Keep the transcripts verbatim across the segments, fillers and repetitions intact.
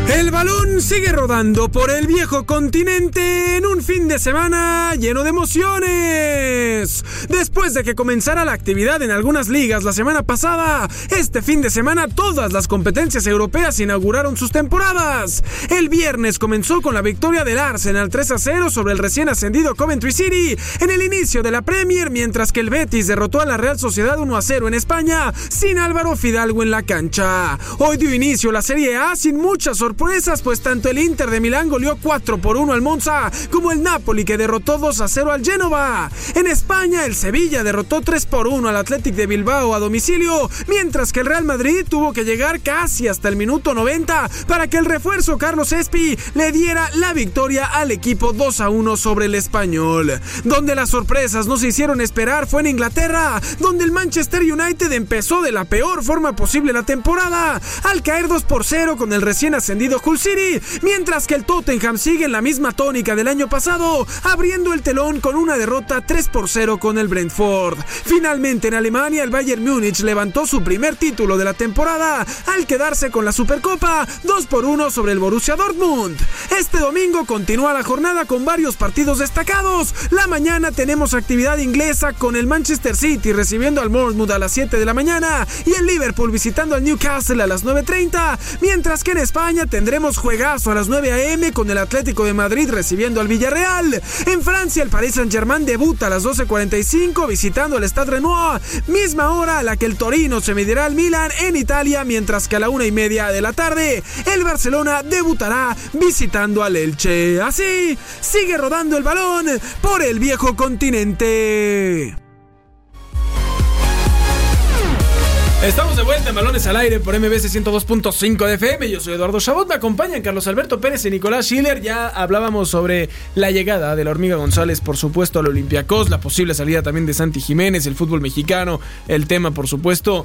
El balón sigue rodando por el viejo continente en un fin de semana lleno de emociones. Después de que comenzara la actividad en algunas ligas la semana pasada, este fin de semana todas las competencias europeas inauguraron sus temporadas. El viernes comenzó con la victoria del Arsenal tres a cero sobre el recién ascendido Coventry City en el inicio de la Premier, mientras que el Betis derrotó a la Real Sociedad uno a cero en España sin Álvaro Fidalgo en la cancha. Hoy dio inicio la Serie A sin muchas sorpresas, pues tanto el Inter de Milán goleó cuatro por uno al Monza, como el Napoli, que derrotó dos a cero al Génova. En España, el Sevilla derrotó tres por uno al Athletic de Bilbao a domicilio, mientras que el Real Madrid tuvo que llegar casi hasta el minuto noventa para que el refuerzo Carlos Espi le diera la victoria al equipo dos a uno sobre el Español. Donde las sorpresas no se hicieron esperar fue en Inglaterra, donde el Manchester United empezó de la peor forma posible la temporada, al caer dos por cero con el recién ascendido Hull City, mientras que el Tottenham sigue en la misma tónica del año pasado, abriendo el telón con una derrota tres por cero con el Brentford. Finalmente en Alemania, el Bayern Múnich levantó su primer título de la temporada al quedarse con la Supercopa dos por uno sobre el Borussia Dortmund. Este domingo continúa la jornada con varios partidos destacados. La mañana tenemos actividad inglesa con el Manchester City recibiendo al Bournemouth a las siete de la mañana y el Liverpool visitando al Newcastle a las nueve treinta, mientras que en España tendremos juegazo a las nueve a eme con el Atlético de Madrid recibiendo al Villarreal. En Francia, el Paris Saint-Germain debuta a las doce cuarenta y cinco visitando el Stade Rennais, misma hora a la que el Torino se medirá al Milan en Italia, mientras que a la una y media de la tarde el Barcelona debutará visitando al Elche. Así sigue rodando el balón por el viejo continente. Estamos de vuelta en Balones al Aire por M B C ciento dos punto cinco de F M. Yo soy Eduardo Chabot, me acompañan Carlos Alberto Pérez y Nicolás Schiller. Ya hablábamos sobre la llegada de la Hormiga González, por supuesto, al Olympiacos, la posible salida también de Santi Jiménez, el fútbol mexicano, el tema, por supuesto,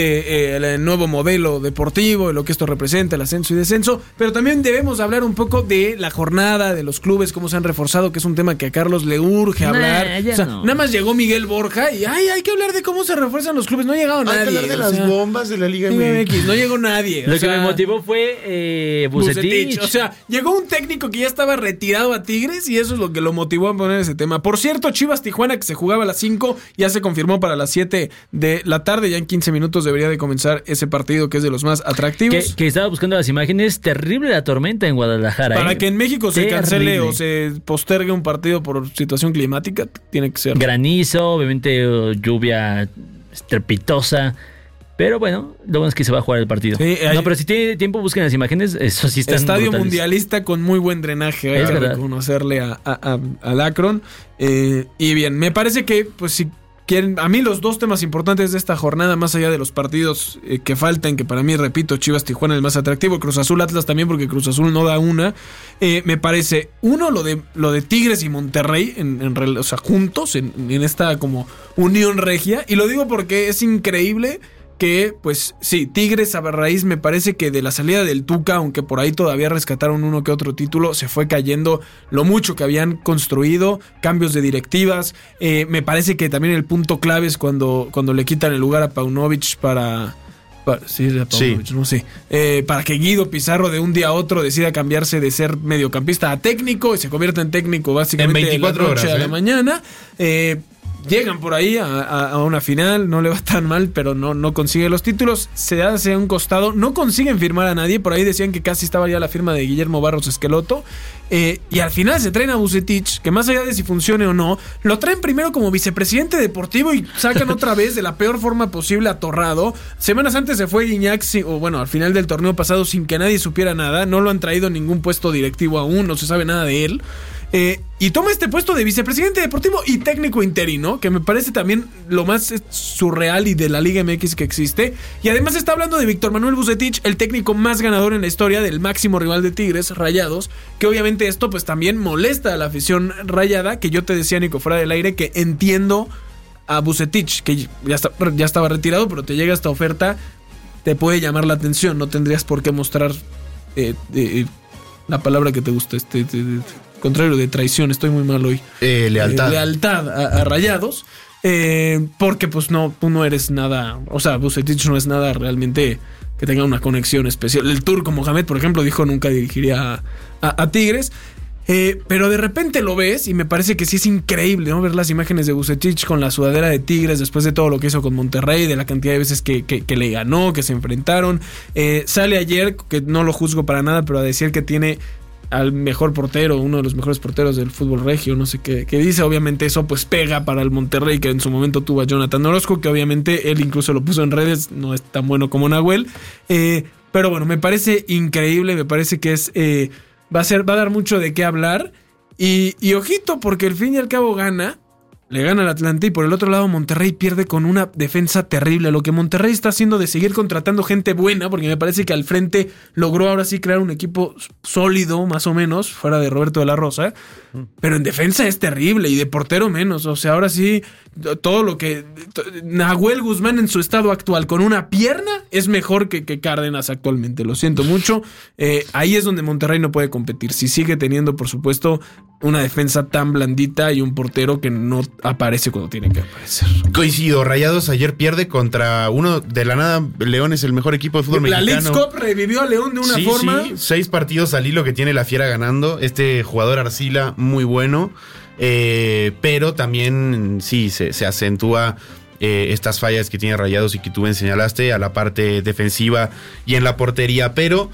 del de, eh, nuevo modelo deportivo, de lo que esto representa, el ascenso y descenso. Pero también debemos hablar un poco de la jornada, de los clubes, cómo se han reforzado, que es un tema que a Carlos le urge hablar. Nah, o sea, no. Nada más llegó Miguel Borja y ay, hay que hablar de cómo se refuerzan los clubes. No ha llegado nadie. Las o sea, bombas de la Liga M X. No llegó nadie. Lo o sea, que me motivó fue eh, Vucetich. Vucetich. O sea, llegó un técnico que ya estaba retirado a Tigres y eso es lo que lo motivó a poner ese tema. Por cierto, Chivas Tijuana, que se jugaba a las cinco, ya se confirmó para las siete de la tarde. Ya en quince minutos debería de comenzar ese partido, que es de los más atractivos. Que, que estaba buscando las imágenes. Terrible la tormenta en Guadalajara. Para ¿eh? que en México se Terrible. cancele o se postergue un partido por situación climática, tiene que ser. Granizo, obviamente lluvia estrepitosa. Pero bueno, lo bueno es que se va a jugar el partido. Sí, hay... No, pero si tiene tiempo, busquen las imágenes. Eso sí están Estadio brutales. Mundialista con muy buen drenaje. Hay que reconocerle a, a, a, al Akron. Eh, y bien, me parece que, pues, si quieren, a mí los dos temas importantes de esta jornada, más allá de los partidos eh, que faltan, que para mí, repito, Chivas Tijuana es el más atractivo, Cruz Azul Atlas también, porque Cruz Azul no da una. Eh, me parece, uno, lo de lo de Tigres y Monterrey, en, en, o sea, juntos, en, en esta como unión regia. Y lo digo porque es increíble que, pues, sí, Tigres a raíz, me parece que de la salida del Tuca, aunque por ahí todavía rescataron uno que otro título, se fue cayendo lo mucho que habían construido, cambios de directivas. Eh, me parece que también el punto clave es cuando, cuando le quitan el lugar a Paunovic para... para sí, a Paunovic, sí. no sé. Eh, para que Guido Pizarro de un día a otro decida cambiarse de ser mediocampista a técnico y se convierta en técnico básicamente en veinticuatro de la noche horas, a la ¿eh? mañana. Eh... Llegan por ahí a, a, a una final, no le va tan mal, pero no, no consigue los títulos, se hace a un costado, no consiguen firmar a nadie, por ahí decían que casi estaba ya la firma de Guillermo Barros Esqueloto, eh, y al final se traen a Vucetich, que más allá de si funcione o no, lo traen primero como vicepresidente deportivo y sacan otra vez de la peor forma posible a Torrado. Semanas antes se fue Guiñac, o bueno, al final del torneo pasado sin que nadie supiera nada, no lo han traído en ningún puesto directivo aún, no se sabe nada de él. Eh, y toma este puesto de vicepresidente deportivo y técnico interino, que me parece también lo más surreal y de la Liga M X que existe. Y además está hablando de Víctor Manuel Vucetich, el técnico más ganador en la historia del máximo rival de Tigres, Rayados, que obviamente esto pues también molesta a la afición rayada, que yo te decía, Nico, fuera del aire, que entiendo a Vucetich, que ya, está, ya estaba retirado, pero te llega esta oferta, te puede llamar la atención, no tendrías por qué mostrar eh, eh, la palabra que te gusta, este... este, este contrario de traición, estoy muy mal hoy. Eh, lealtad. Eh, lealtad a, a Rayados. Eh, porque pues no, tú no eres nada, o sea, Vucetich no es nada realmente que tenga una conexión especial. El Turco Mohamed, por ejemplo, dijo nunca dirigiría a, a, a Tigres. Eh, pero de repente lo ves y me parece que sí es increíble, ¿no? Ver las imágenes de Vucetich con la sudadera de Tigres después de todo lo que hizo con Monterrey, de la cantidad de veces que, que, que le ganó, que se enfrentaron. Eh, sale ayer, que no lo juzgo para nada, pero a decir que tiene al mejor portero, uno de los mejores porteros del fútbol regio, no sé qué, qué dice. Obviamente eso pues pega para el Monterrey, que en su momento tuvo a Jonathan Orozco, que obviamente él incluso lo puso en redes, no es tan bueno como Nahuel. Eh, pero bueno, me parece increíble, me parece que es... Eh, Va a ser, va a dar mucho de qué hablar. Y, y ojito, porque al fin y al cabo gana. Le gana al Atlante y por el otro lado Monterrey pierde con una defensa terrible. Lo que Monterrey está haciendo de seguir contratando gente buena, porque me parece que al frente logró ahora sí crear un equipo sólido, más o menos, fuera de Roberto de la Rosa. Pero en defensa es terrible y de portero menos. O sea, ahora sí, todo lo que... Nahuel Guzmán en su estado actual con una pierna es mejor que, que Cárdenas actualmente. Lo siento mucho. Eh, ahí es donde Monterrey no puede competir. Si sigue teniendo, por supuesto, una defensa tan blandita y un portero que no aparece cuando tiene que aparecer. Coincido, Rayados ayer pierde contra uno de la nada. León es el mejor equipo de fútbol la mexicano. La Leagues Cup revivió a León de una sí, forma. Sí, seis partidos al hilo que tiene la Fiera ganando. Este jugador Arcila, muy bueno. Eh, pero también sí, se, se acentúa eh, estas fallas que tiene Rayados y que tú me señalaste a la parte defensiva y en la portería. Pero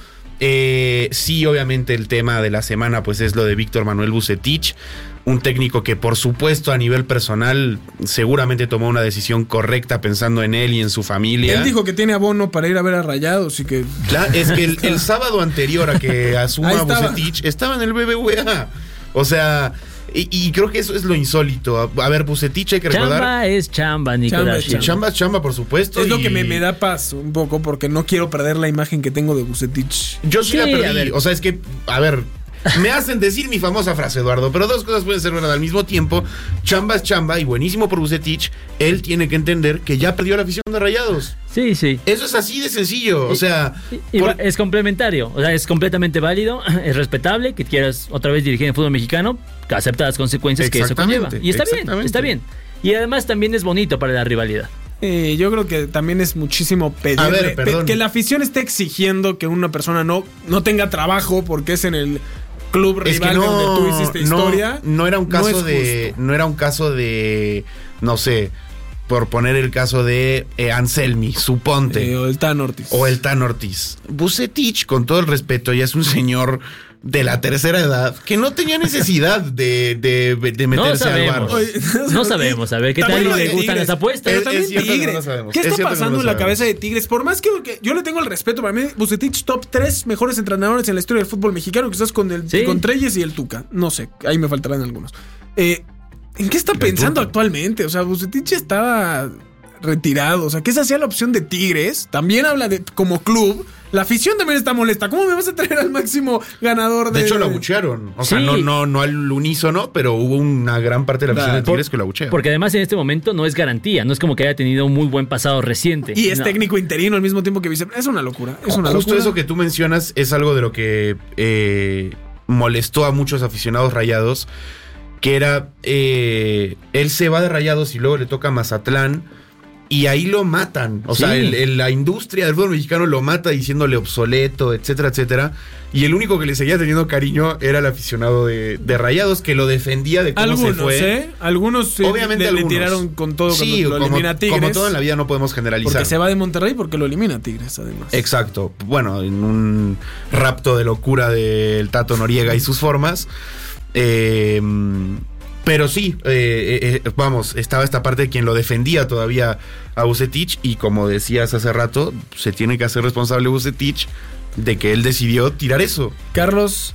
eh, sí, obviamente el tema de la semana pues es lo de Víctor Manuel Vucetich. Un técnico que por supuesto a nivel personal seguramente tomó una decisión correcta pensando en él y en su familia. Él dijo que tiene abono para ir a ver a Rayados y que... Claro, es que el, el sábado anterior a que asuma Vucetich estaba en el B B V A. O sea... Y, y creo que eso es lo insólito. A, a ver, Vucetich hay que recordar. Chamba es chamba, Nicolás. Chamba, chamba es chamba, por supuesto. Es y... lo que me, me da paz un poco porque no quiero perder la imagen que tengo de Vucetich. Yo sí, sí la perdí. O sea, es que, a ver... Me hacen decir mi famosa frase, Eduardo, pero dos cosas pueden ser verdad al mismo tiempo. Chamba es chamba y buenísimo por Vucetich. Él tiene que entender que ya perdió la afición de Rayados. Sí, sí. Eso es así de sencillo, o sea... Y, y por... Es complementario, o sea, es completamente válido, es respetable que quieras otra vez dirigir en el fútbol mexicano, que acepta las consecuencias que eso conlleva. Y está bien, está bien. Y además también es bonito para la rivalidad. Eh, yo creo que también es muchísimo pedir a ver, pe- que la afición esté exigiendo que una persona no, no tenga trabajo porque es en el... club rival, es que no, donde tú hiciste no, historia. No era un caso no de. justo. No era un caso de. No sé. Por poner el caso de eh, Anselmi, suponte. Eh, o el Tan Ortiz. O el Tan Ortiz. Vucetich, con todo el respeto, ya es un señor de la tercera edad que no tenía necesidad de, de, de meterse no al bar. No sabemos, a ver qué tal le gustan las apuestas. Pero también es cierto Tigres. Que no sabemos. ¿Qué está es pasando no en la sabemos. cabeza de Tigres? Por más que, que yo le tengo el respeto, para mí Vucetich top tres mejores entrenadores en la historia del fútbol mexicano, quizás con el ¿sí? con Treyes y el Tuca. No sé, ahí me faltarán algunos. Eh, ¿En qué está pensando actualmente? O sea, Vucetich estaba retirado. O sea, que esa sea la opción de Tigres. También habla de como club. La afición también está molesta. ¿Cómo me vas a traer al máximo ganador de...? De hecho, lo abuchearon. O sea, sí. no, no, no al unísono, pero hubo una gran parte de la afición de Tigres Por, que lo abuchearon. Porque además en este momento no es garantía. No es como que haya tenido un muy buen pasado reciente. Y es no. técnico interino al mismo tiempo que vice... Es una locura. Es una Justo locura. eso que tú mencionas es algo de lo que eh, molestó a muchos aficionados Rayados. Que era... Eh, él se va de Rayados y luego le toca a Mazatlán. Y ahí lo matan. O sí. sea, el, el, la industria del fútbol mexicano lo mata diciéndole obsoleto, etcétera, etcétera. Y el único que le seguía teniendo cariño era el aficionado de, de Rayados, que lo defendía de cómo algunos, se fue. ¿eh? Algunos Obviamente le, algunos. le tiraron con todo sí, cuando lo como, elimina Tigres. Como todo en la vida no podemos generalizar. Porque se va de Monterrey porque lo elimina Tigres, además. Exacto. Bueno, en un rapto de locura del Tato Noriega y sus formas. Eh... Pero sí, eh, eh, vamos, estaba esta parte de quien lo defendía todavía a Vucetich y como decías hace rato, se tiene que hacer responsable Vucetich de que él decidió tirar eso. Carlos,